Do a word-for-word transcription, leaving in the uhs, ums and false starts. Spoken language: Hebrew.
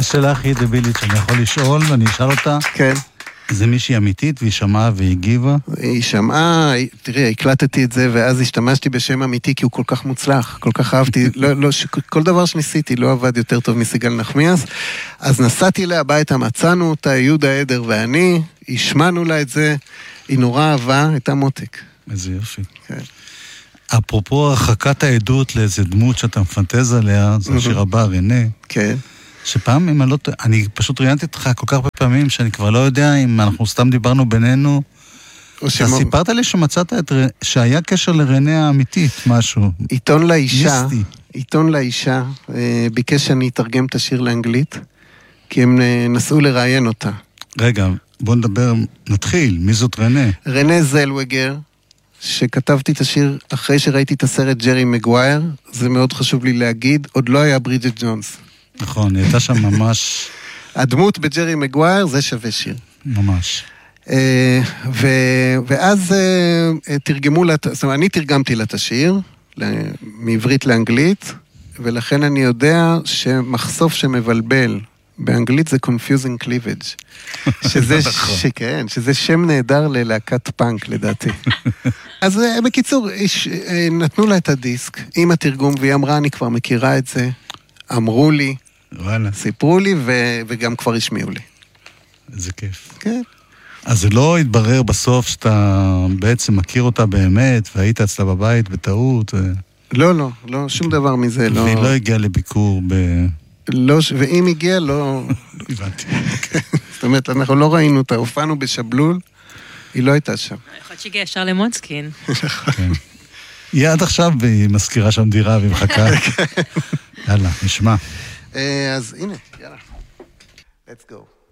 השאלה הכי דבילית שאני יכול לשאול, ואני אשאל אותה. כן. זה מישהי אמיתית, והיא שמעה והגיבה? היא שמעה, תראי, הקלטתי את זה, ואז השתמשתי בשם אמיתי, כי הוא כל כך מוצלח, כל כך אהבתי, לא, לא, כל דבר שניסיתי לא עבד יותר טוב מסיגל נחמיאס, אז נסעתי אליה הביתה, מצאנו אותה, יהודה עדר ואני, השמענו לה את זה, היא נורא אהבה, הייתה מותק. איזה יופי. כן. אפרופו הרחקת העדות לאיזה דמות שאתה מפנטז עליה, זה השיר הבא, רנה. כן. שפעם, אם אני לא... אני פשוט ראיינתי אותך כל כך הרבה פעמים, שאני כבר לא יודע אם אנחנו סתם דיברנו בינינו. אתה סיפרת לי שמצאת את... שהיה קשר לרנה האמיתית, משהו. עיתון לאישה. מיסטי. עיתון לאישה. ביקש שאני אתרגם את השיר לאנגלית, כי הם נסעו לראיין אותה. רגע, בוא נדבר, נתחיל. מי זאת רנה? רנה זלווגר, שכתבתי את השיר אחרי שראיתי את הסרט ג'רי מגווייר, זה מאוד חשוב לי להגיד, עוד לא היה ברידג'ט ג'ונס. נכון, היא הייתה שם ממש... הדמות בג'רי מגווייר זה שווה שיר. ממש. ואז תרגמו לה, זאת אומרת, אני תרגמתי לה את השיר, מעברית לאנגלית, ולכן אני יודע שמחשוף שמבלבל, באנגלית זה confusing cleavage. שזה, שכן, שזה שם נהדר ללהקת פאנק, לדעתי. אז בקיצור, נתנו לה את הדיסק עם התרגום, והיא אמרה, אני כבר מכירה את זה, אמרו לי, וואלה. סיפרו לי, ו- וגם כבר השמיעו לי. איזה כיף. כן. אז זה לא התברר בסוף שאתה בעצם מכיר אותה באמת, והיית אצלה בבית בטעות. ו... לא, לא, לא, שום דבר מזה. לא... והיא לא הגיעה לביקור ב... לא, ואם הגיע, לא... הבנתי. זאת אומרת, אנחנו לא ראינו אותה, הופענו בשבלול, היא לא הייתה שם. יכול שהגיע ישר למונסקין. כן. היא עד עכשיו, והיא מזכירה שם דירה, והיא מחכה. יאללה, נשמע. אז הנה, יאללה. Let's go.